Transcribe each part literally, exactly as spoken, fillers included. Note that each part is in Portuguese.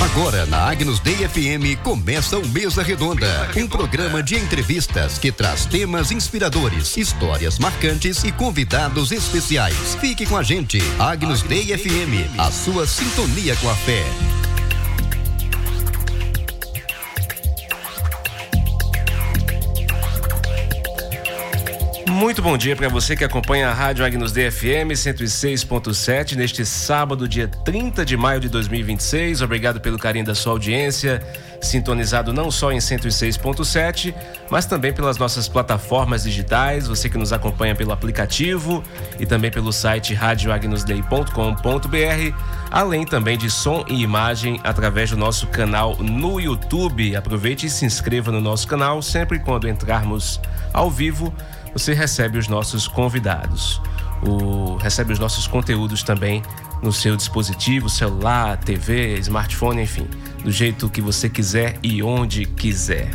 Agora na Agnus Dei F M começa o Mesa Redonda, um programa de entrevistas que traz temas inspiradores, histórias marcantes e convidados especiais. Fique com a gente, Agnus Dei F M, a sua sintonia com a fé. Muito bom dia para você que acompanha a Rádio Agnus Dei F M cento e seis ponto sete neste sábado, dia trinta de maio de dois mil e vinte e seis. Obrigado pelo carinho da sua audiência, sintonizado não só em cento e seis ponto sete, mas também pelas nossas plataformas digitais. Você que nos acompanha pelo aplicativo e também pelo site radio agnus dei ponto com ponto b r, além também de som e imagem através do nosso canal no YouTube. Aproveite e se inscreva no nosso canal. Sempre quando entrarmos ao vivo, você recebe os nossos convidados, o, recebe os nossos conteúdos também no seu dispositivo, celular, T V, smartphone, enfim, do jeito que você quiser e onde quiser.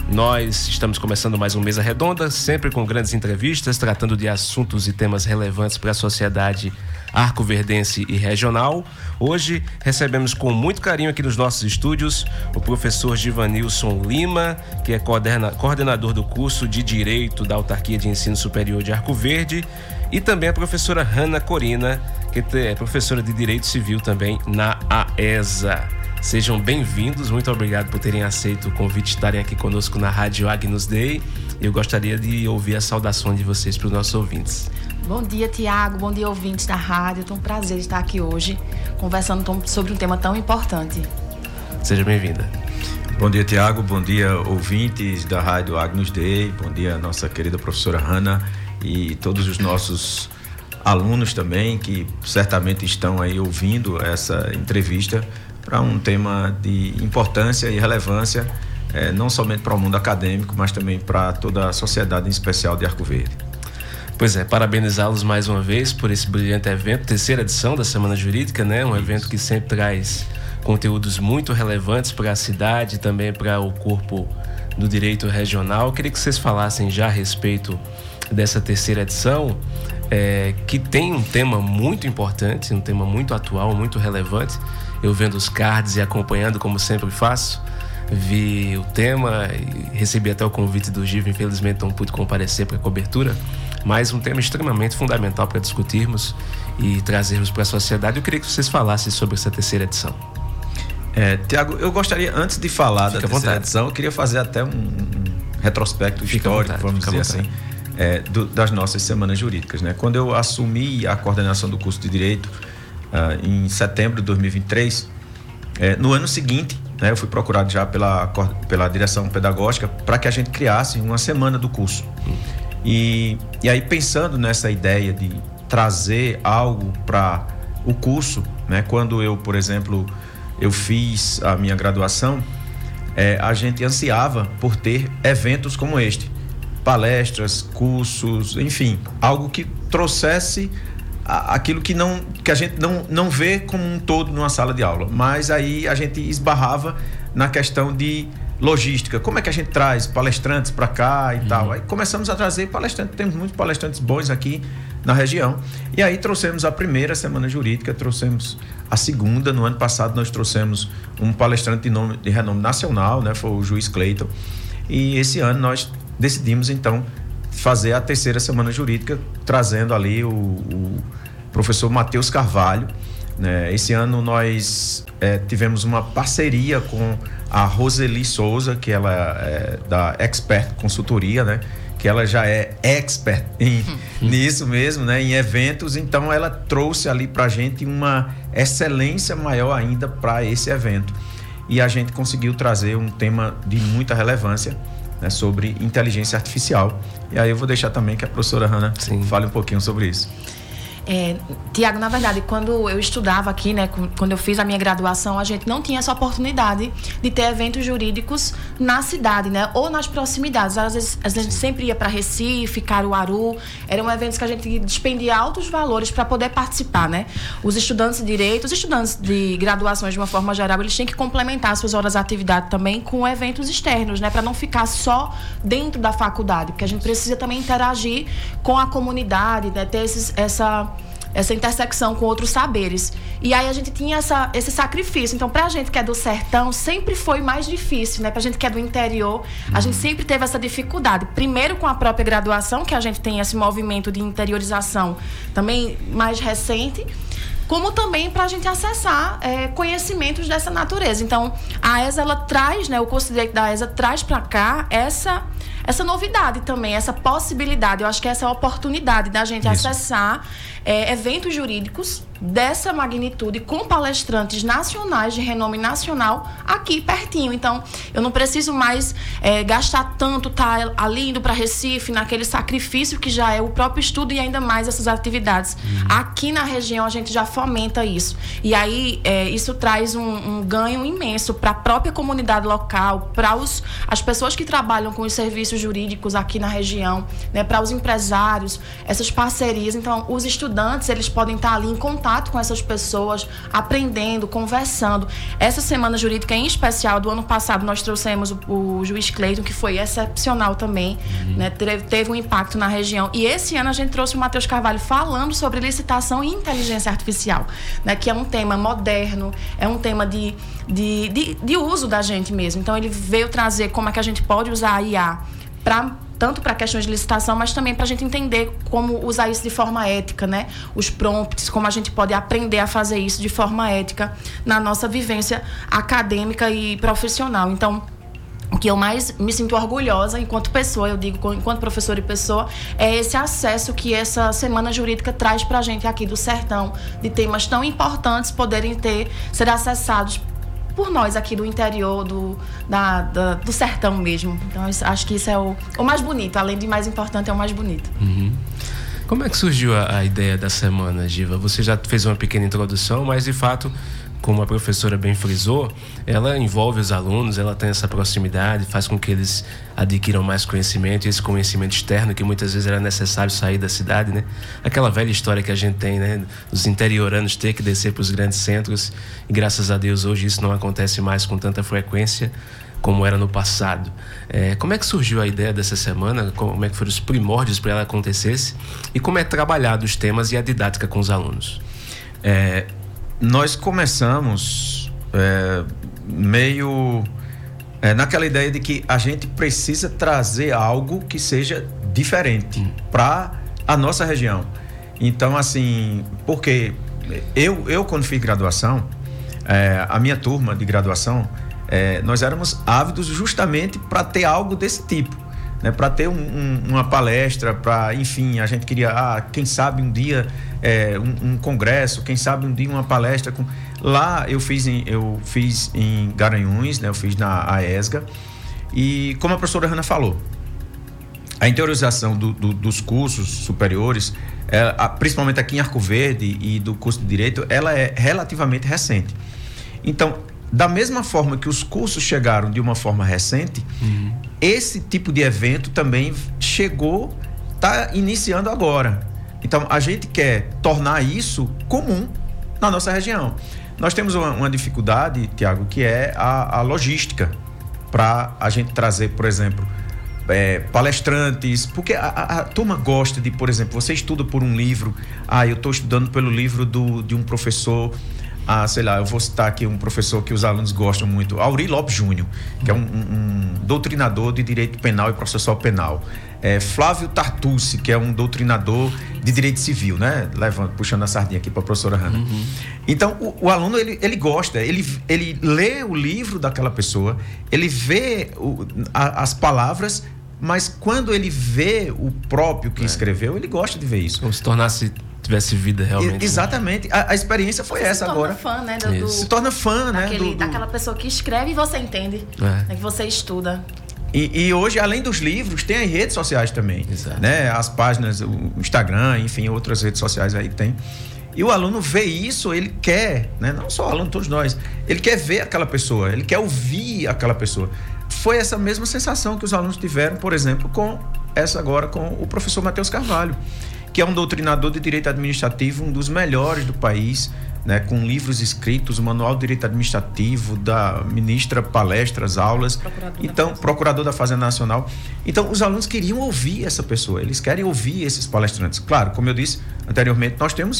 Nós estamos começando mais um Mesa Redonda, sempre com grandes entrevistas, tratando de assuntos e temas relevantes para a sociedade arcoverdense e regional. Hoje recebemos com muito carinho aqui nos nossos estúdios o professor Givanilson Lima, que é coordena, coordenador do curso de Direito da Autarquia de Ensino Superior de Arco Verde, e também a professora Hanna Corina, que é professora de Direito Civil também na A E S A. Sejam bem-vindos, muito obrigado por terem aceito o convite de estarem aqui conosco na Rádio Agnus Dei. Eu gostaria de ouvir a saudação de vocês para os nossos ouvintes. Bom dia, Tiago. Bom dia, ouvintes da rádio. É um prazer estar aqui hoje, conversando sobre um tema tão importante. Seja bem-vinda. Bom dia, Tiago. Bom dia, ouvintes da Rádio Agnus Dei. Bom dia, nossa querida professora Hanna e todos os nossos alunos também, que certamente estão aí ouvindo essa entrevista para um tema de importância e relevância, é, não somente para o mundo acadêmico, mas também para toda a sociedade, em especial de Arco Verde. Pois é, parabenizá-los mais uma vez por esse brilhante evento, terceira edição da Semana Jurídica, né? Um Isso. evento que sempre traz conteúdos muito relevantes para a cidade e também para o corpo do direito regional. Eu queria que vocês falassem já a respeito dessa terceira edição, é, que tem um tema muito importante, um tema muito atual, muito relevante. Eu vendo os cards e acompanhando, como sempre faço, vi o tema e recebi até o convite do Giva. Infelizmente não pude comparecer para a cobertura, mas um tema extremamente fundamental para discutirmos e trazermos para a sociedade. Eu queria que vocês falassem sobre essa terceira edição. É, Tiago, eu gostaria, antes de falar Fica da terceira edição, eu queria fazer até um, um retrospecto Fica histórico, vontade, vamos dizer assim, é, do, das nossas semanas jurídicas, né? Quando eu assumi a coordenação do curso de Direito, uh, em setembro de dois mil e vinte e três, é, no ano seguinte, né, eu fui procurado já pela, pela direção pedagógica para que a gente criasse uma semana do curso. Hum. E, e aí, pensando nessa ideia de trazer algo para o curso, né, quando eu, por exemplo, eu fiz a minha graduação, é, a gente ansiava por ter eventos como este, palestras, cursos, enfim, algo que trouxesse a, aquilo que, não, que a gente não, não vê como um todo numa sala de aula, mas aí a gente esbarrava na questão de logística. Como é que a gente traz palestrantes para cá e uhum. tal? Aí começamos a trazer palestrantes, temos muitos palestrantes bons aqui na região. E aí trouxemos a primeira semana jurídica, trouxemos a segunda. No ano passado nós trouxemos um palestrante de, nome, de renome nacional, né? Foi o juiz Cleiton. E esse ano nós decidimos então fazer a terceira semana jurídica, trazendo ali o, o professor Matheus Carvalho, né? Esse ano nós é, tivemos uma parceria com a Roseli Souza, que ela é da Expert Consultoria, né? Que ela já é expert em, nisso mesmo, né? Em eventos. Então ela trouxe ali pra gente uma excelência maior ainda para esse evento. E a gente conseguiu trazer um tema de muita relevância, né, sobre inteligência artificial. E aí eu vou deixar também que a professora Hanna Sim. fale um pouquinho sobre isso. É, Tiago, na verdade, quando eu estudava aqui, né, quando eu fiz a minha graduação, a gente não tinha essa oportunidade de ter eventos jurídicos na cidade, né, ou nas proximidades. Às vezes a gente sempre ia para Recife, Caruaru, eram eventos que a gente despendia altos valores para poder participar, né. Os estudantes de direito, os estudantes de graduações de uma forma geral, eles têm que complementar suas horas de atividade também com eventos externos, né, para não ficar só dentro da faculdade, porque a gente precisa também interagir com a comunidade, né, ter esses, essa essa intersecção com outros saberes. E aí a gente tinha essa, esse sacrifício. Então, pra gente que é do sertão, sempre foi mais difícil, né? Pra gente que é do interior, a gente sempre teve essa dificuldade. Primeiro com a própria graduação, que a gente tem esse movimento de interiorização também mais recente, como também para a gente acessar é, conhecimentos dessa natureza. Então, a E S A, ela traz, né, o curso de Direito da E S A traz para cá essa, essa novidade também, essa possibilidade. Eu acho que essa é a oportunidade da gente Isso. acessar é, eventos jurídicos dessa magnitude, com palestrantes nacionais, de renome nacional, aqui pertinho. Então, eu não preciso mais é, gastar tanto, tá ali indo para Recife, naquele sacrifício que já é o próprio estudo e ainda mais essas atividades. Uhum. Aqui na região, a gente já fomenta isso. E aí, é, isso traz um, um ganho imenso para a própria comunidade local, para as pessoas que trabalham com os serviços jurídicos aqui na região, né, para os empresários, essas parcerias. Então, os estudantes, eles podem estar ali em contato com essas pessoas, aprendendo, conversando. Essa semana jurídica em especial do ano passado, nós trouxemos o, o juiz Cleiton, que foi excepcional também, uhum. né? Teve, teve um impacto na região. E esse ano a gente trouxe o Matheus Carvalho falando sobre licitação e inteligência artificial, né? Que é um tema moderno, é um tema de, de, de, de uso da gente mesmo. Então ele veio trazer como é que a gente pode usar a I A para tanto para questões de licitação, mas também para a gente entender como usar isso de forma ética, né? Os prompts, como a gente pode aprender a fazer isso de forma ética na nossa vivência acadêmica e profissional. Então, o que eu mais me sinto orgulhosa enquanto pessoa, eu digo enquanto professora e pessoa, é esse acesso que essa Semana Jurídica traz para a gente aqui do Sertão, de temas tão importantes poderem ter, ser acessados por nós aqui do interior, do, da, da, do sertão mesmo. Então, isso, acho que isso é o, o mais bonito. Além de mais importante, é o mais bonito. Uhum. Como é que surgiu a, a ideia da semana, Giva? Você já fez uma pequena introdução, mas, de fato, como a professora bem frisou, ela envolve os alunos, ela tem essa proximidade, faz com que eles adquiram mais conhecimento, e esse conhecimento externo que muitas vezes era necessário sair da cidade, né? Aquela velha história que a gente tem, né? Os interioranos ter que descer para os grandes centros, e graças a Deus hoje isso não acontece mais com tanta frequência como era no passado. É, como é que surgiu a ideia dessa semana? Como é que foram os primórdios para ela acontecesse? E como é trabalhado os temas e a didática com os alunos? É... Nós começamos é, meio é, naquela ideia de que a gente precisa trazer algo que seja diferente hum. para a nossa região. Então, assim, porque eu, eu quando fiz graduação, é, a minha turma de graduação, é, nós éramos ávidos justamente para ter algo desse tipo. Né, para ter um, um, uma palestra, para, enfim, a gente queria, ah, quem sabe um dia é, um, um congresso, quem sabe um dia uma palestra. Com... Lá eu fiz em, eu fiz em Garanhuns, né, eu fiz na A E S G A, e como a professora Hanna falou, a interiorização do, do, dos cursos superiores, é, a, principalmente aqui em Arco Verde e do curso de Direito, ela é relativamente recente. Então, da mesma forma que os cursos chegaram de uma forma recente, uhum. esse tipo de evento também chegou, está iniciando agora. Então, a gente quer tornar isso comum na nossa região. Nós temos uma, uma dificuldade, Tiago, que é a, a logística, para a gente trazer, por exemplo, é, palestrantes, porque a, a, a turma gosta de, por exemplo, você estuda por um livro, ah, eu estou estudando pelo livro do, de um professor... Ah, sei lá, eu vou citar aqui um professor que os alunos gostam muito, Aurí Lopes Júnior, que é um, um, um doutrinador de direito penal e processual penal. É, Flávio Tartucci, que é um doutrinador de direito civil, né? Levando, puxando a sardinha aqui para a professora Hanna. Uhum. Então, o, o aluno, ele, ele gosta, ele, ele lê o livro daquela pessoa, ele vê o, a, as palavras, mas quando ele vê o próprio que é. escreveu, ele gosta de ver isso. Como se tornasse... tivesse vida realmente. Exatamente. A, a experiência foi você essa agora. Se torna fã, né? Do, do, se torna fã, né? Daquele, do, do... Daquela pessoa que escreve e você entende. É. Né? Que você estuda. E, e hoje, além dos livros, tem as redes sociais também. Exato. Né? As páginas, o Instagram, enfim, outras redes sociais aí que tem. E o aluno vê isso, ele quer, né? Não só o aluno, todos nós. Ele quer ver aquela pessoa, ele quer ouvir aquela pessoa. Foi essa mesma sensação que os alunos tiveram, por exemplo, com essa agora com o professor Matheus Carvalho, que é um doutrinador de direito administrativo, um dos melhores do país, né, com livros escritos, o Manual de Direito Administrativo, da ministra palestras, aulas, procurador então, da procurador da Fazenda Nacional. Então, os alunos queriam ouvir essa pessoa, eles querem ouvir esses palestrantes. Claro, como eu disse anteriormente, nós temos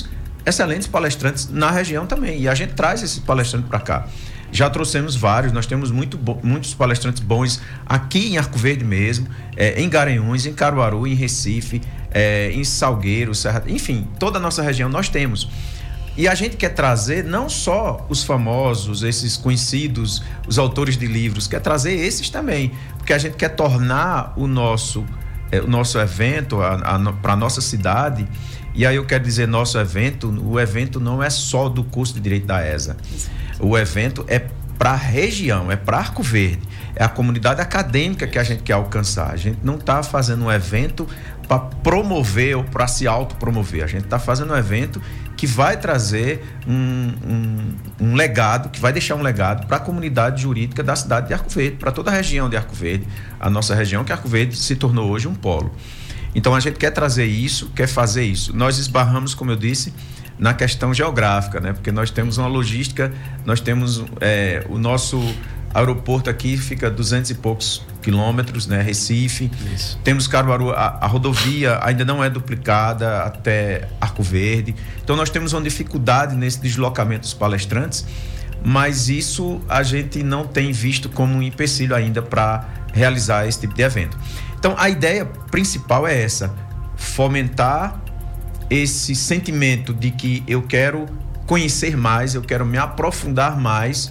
excelentes palestrantes na região também, e a gente traz esses palestrantes para cá. Já trouxemos vários, nós temos muito bo- muitos palestrantes bons aqui em Arco Verde mesmo, é, em Garanhuns, em Caruaru, em Recife, é, em Salgueiro, Serra, enfim, toda a nossa região nós temos. E a gente quer trazer não só os famosos, esses conhecidos, os autores de livros, quer trazer esses também, porque a gente quer tornar o nosso, é, o nosso evento para a nossa cidade. E aí eu quero dizer nosso evento, o evento não é só do curso de Direito da E S A. O evento é para a região, é para Arco Verde, é a comunidade acadêmica que a gente quer alcançar. A gente não está fazendo um evento para promover ou para se autopromover. A gente está fazendo um evento que vai trazer um, um, um legado, que vai deixar um legado para a comunidade jurídica da cidade de Arco Verde, para toda a região de Arco Verde, a nossa região, que Arco Verde se tornou hoje um polo. Então a gente quer trazer isso, quer fazer isso. Nós esbarramos, como eu disse, na questão geográfica, né? Porque nós temos uma logística, nós temos é, o nosso aeroporto aqui fica duzentos e poucos quilômetros, né? Recife. Isso. Temos Caruaru, a, a rodovia ainda não é duplicada até Arco Verde. Então nós temos uma dificuldade nesse deslocamento dos palestrantes, mas isso a gente não tem visto como um empecilho ainda para realizar esse tipo de evento. Então, a ideia principal é essa, fomentar esse sentimento de que eu quero conhecer mais, eu quero me aprofundar mais,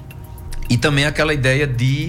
e também aquela ideia de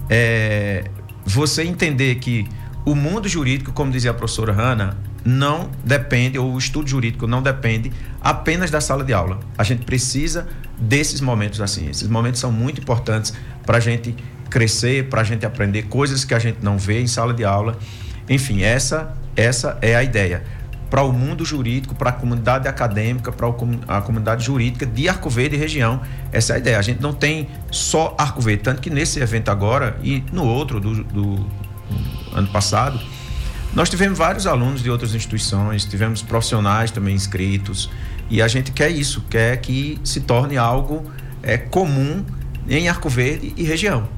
é, você entender que o mundo jurídico, como dizia a professora Hanna, não depende, ou o estudo jurídico não depende apenas da sala de aula. A gente precisa desses momentos assim. Esses momentos são muito importantes para a gente crescer, para a gente aprender coisas que a gente não vê em sala de aula. Enfim, essa, essa é a ideia. Para o mundo jurídico, para a comunidade acadêmica, para a comunidade jurídica de Arco Verde e região, essa é a ideia. A gente não tem só Arco Verde, tanto que nesse evento agora e no outro do, do ano passado, nós tivemos vários alunos de outras instituições, tivemos profissionais também inscritos, e a gente quer isso, quer que se torne algo é, comum em Arco Verde e região.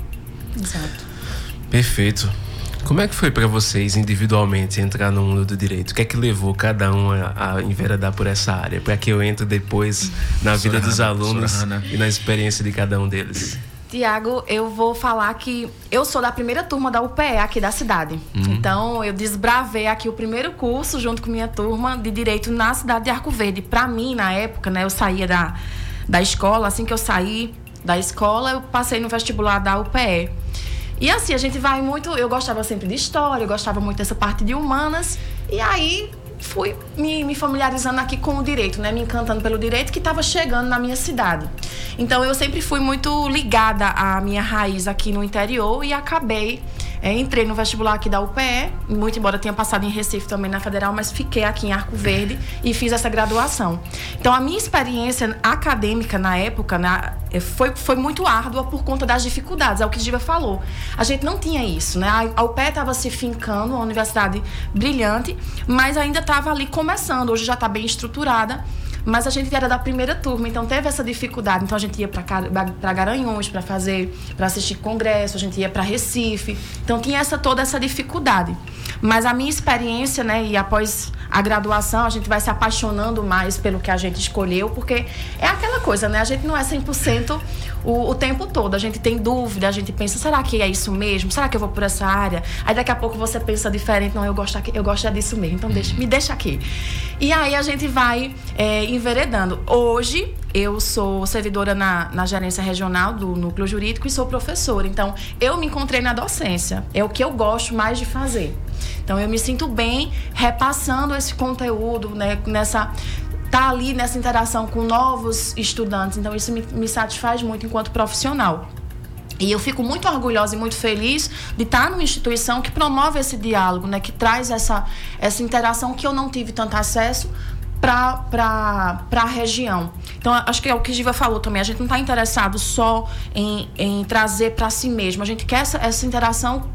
Exato. Perfeito. Como é que foi para vocês individualmente entrar no mundo do direito? O que é que levou cada um a, a enveredar por essa área? Para que eu entre depois na vida dos alunos e na experiência de cada um deles? Tiago, eu vou falar que eu sou da primeira turma da U P E aqui da cidade. Uhum. Então, eu desbravei aqui o primeiro curso junto com minha turma de Direito na cidade de Arco Verde. Para mim, na época, né, eu saía da, da escola, assim que eu saí da escola, eu passei no vestibular da U P E. E assim, a gente vai muito... Eu gostava sempre de história, eu gostava muito dessa parte de humanas. E aí, fui me, me familiarizando aqui com o direito, né? Me encantando pelo direito que estava chegando na minha cidade. Então, eu sempre fui muito ligada à minha raiz aqui no interior e acabei... É, entrei no vestibular aqui da U P E, muito embora tenha passado em Recife também na Federal, mas fiquei aqui em Arco Verde e fiz essa graduação. Então, a minha experiência acadêmica na época, né, foi, foi muito árdua por conta das dificuldades, é o que Giva falou. A gente não tinha isso, né? A U P E estava se fincando, uma universidade brilhante, mas ainda estava ali começando, hoje já está bem estruturada. Mas a gente era da primeira turma, então teve essa dificuldade. Então a gente ia para Garanhuns para fazer, para assistir congresso, a gente ia para Recife. Então tinha essa, toda essa dificuldade. Mas a minha experiência, né, e após a graduação, a gente vai se apaixonando mais pelo que a gente escolheu, porque é aquela coisa, né? A gente não é cem por cento o, o tempo todo. A gente tem dúvida, a gente pensa, será que é isso mesmo? Será que eu vou por essa área? Aí daqui a pouco você pensa diferente, não, eu gosto, aqui, eu gosto é disso mesmo, então deixa, me deixa aqui. E aí a gente vai é, enveredando. Hoje, eu sou servidora na, na gerência regional do núcleo jurídico e sou professora. Então, eu me encontrei na docência. É o que eu gosto mais de fazer. Então, eu me sinto bem repassando esse conteúdo, né, nessa... tá ali nessa interação com novos estudantes. Então, isso me, me satisfaz muito enquanto profissional. E eu fico muito orgulhosa e muito feliz de estar numa instituição que promove esse diálogo, né, que traz essa, essa interação que eu não tive tanto acesso para a região. Então, acho que é o que Giva falou também. A gente não está interessado só em, em trazer para si mesmo. A gente quer essa, essa interação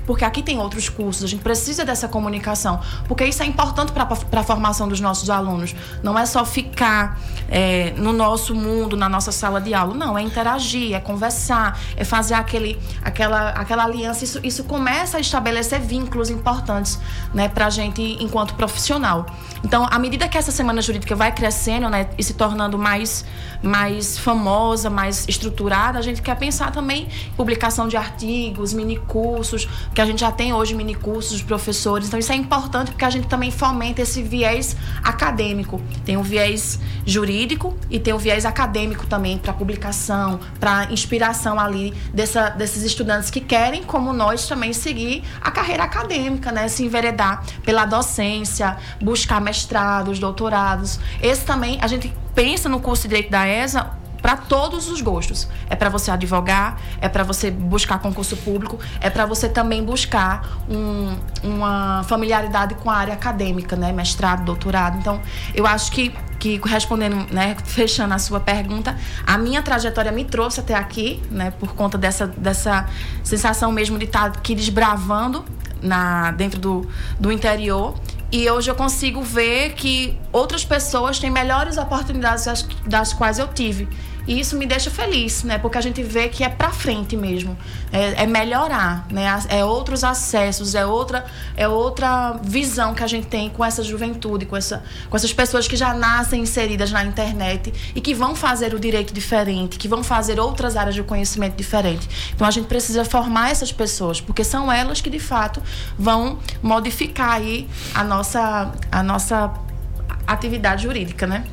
porque aqui tem outros cursos, a gente precisa dessa comunicação, porque isso é importante para a formação dos nossos alunos. Não é só ficar é, no nosso mundo, na nossa sala de aula, não, é interagir, é conversar, é fazer aquele, aquela, aquela aliança. Isso, isso começa a estabelecer vínculos importantes, né, para a gente enquanto profissional. Então, à medida que essa semana jurídica vai crescendo, né, e se tornando mais, mais famosa, mais estruturada, a gente quer pensar também em publicação de artigos, minicursos, que a gente já tem hoje minicursos de professores. Então, isso é importante porque a gente também fomenta esse viés acadêmico. Tem o viés jurídico e tem o viés acadêmico também para publicação, para inspiração ali dessa, desses estudantes que querem, como nós, também seguir a carreira acadêmica, né? Se enveredar pela docência, buscar mestrados, doutorados. Esse também, a gente pensa no curso de Direito da E S A para todos os gostos. É para você advogar, é para você buscar concurso público, é para você também buscar um, uma familiaridade com a área acadêmica, né? Mestrado, doutorado. Então, eu acho que, que respondendo, né, fechando a sua pergunta, a minha trajetória me trouxe até aqui, né, por conta dessa, dessa sensação mesmo de estar aqui desbravando na, dentro do, do interior. E hoje eu consigo ver que outras pessoas têm melhores oportunidades das, das quais eu tive. E isso me deixa feliz, né? Porque a gente vê que é pra frente mesmo. É, é melhorar, né? É outros acessos, é outra, é outra visão que a gente tem com essa juventude, com, essa, com essas pessoas que já nascem inseridas na internet e que vão fazer o direito diferente, que vão fazer outras áreas de conhecimento diferente. Então a gente precisa formar essas pessoas, porque são elas que de fato vão modificar aí a nossa, a nossa atividade jurídica, né?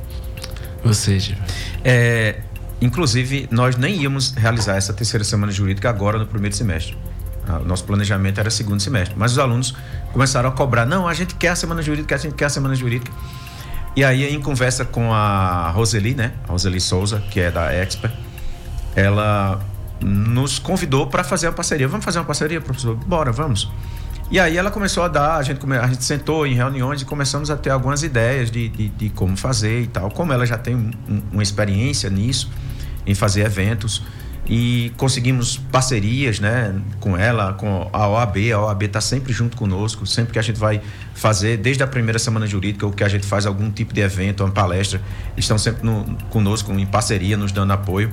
Ou seja, é, inclusive nós nem íamos realizar essa terceira semana jurídica agora no primeiro semestre. O nosso planejamento era segundo semestre, mas os alunos começaram a cobrar: não, a gente quer a semana jurídica, a gente quer a semana jurídica. E aí, em conversa com a Roseli, né, a Roseli Souza, que é da Expert, ela nos convidou para fazer uma parceria. Vamos fazer uma parceria, professor? Bora, vamos. E aí ela começou a dar, a gente, come, a gente sentou em reuniões e começamos a ter algumas ideias de, de, de como fazer e tal. Como ela já tem um, um, uma experiência nisso, em fazer eventos, e conseguimos parcerias, né, com ela, com a O A B. A O A B está sempre junto conosco, sempre que a gente vai fazer, desde a primeira semana jurídica, ou que a gente faz algum tipo de evento, uma palestra, eles estão sempre no, conosco, em parceria, nos dando apoio.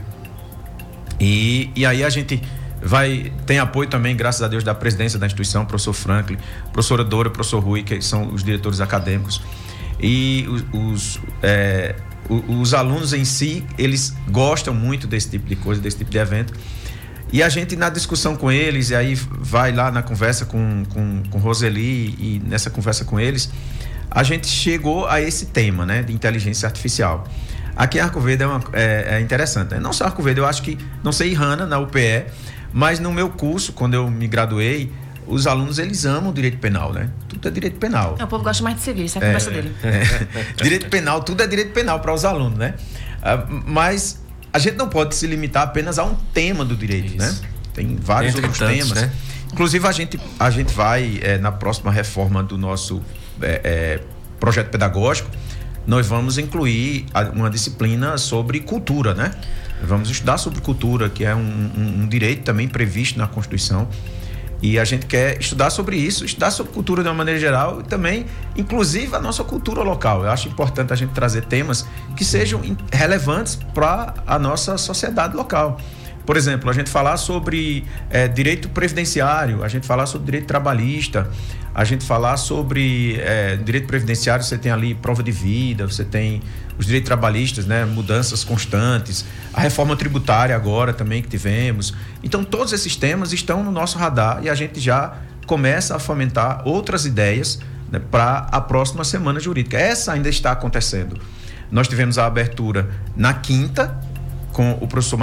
E, e aí a gente vai, tem apoio também, graças a Deus, da presidência da instituição, professor Franklin, professora Dora, professor Rui, que são os diretores acadêmicos. E os, os, é, os alunos em si, eles gostam muito desse tipo de coisa, desse tipo de evento. E a gente, na discussão com eles, e aí vai lá na conversa com, com, com Roseli, e nessa conversa com eles, a gente chegou a esse tema, né, de inteligência artificial. Aqui em Arco Verde é, uma, é, é interessante, né? Não só Arco Verde, eu acho que, não sei, Hanna, na U P E, mas no meu curso, quando eu me graduei, os alunos, eles amam o direito penal, né? Tudo é direito penal. É, o povo gosta mais de civil, isso é a conversa é, dele. É. Direito penal, tudo é direito penal para os alunos, né? Ah, mas a gente não pode se limitar apenas a um tema do direito, isso, né? Tem vários Entre outros tantos, temas. Né? Inclusive, a gente, a gente vai, é, na próxima reforma do nosso é, é, projeto pedagógico, nós vamos incluir uma disciplina sobre cultura, né? Vamos estudar sobre cultura, que é um, um, um direito também previsto na Constituição. E a gente quer estudar sobre isso, estudar sobre cultura de uma maneira geral e também, inclusive, a nossa cultura local. Eu acho importante a gente trazer temas que sejam relevantes para a nossa sociedade local. Por exemplo, a gente falar sobre é, direito previdenciário, a gente falar sobre direito trabalhista, a gente falar sobre é, direito previdenciário, você tem ali prova de vida, você tem os direitos trabalhistas, né, mudanças constantes, a reforma tributária agora também que tivemos. Então, todos esses temas estão no nosso radar e a gente já começa a fomentar outras ideias, né, para a próxima semana jurídica. Essa ainda está acontecendo. Nós tivemos a abertura na quinta com o professor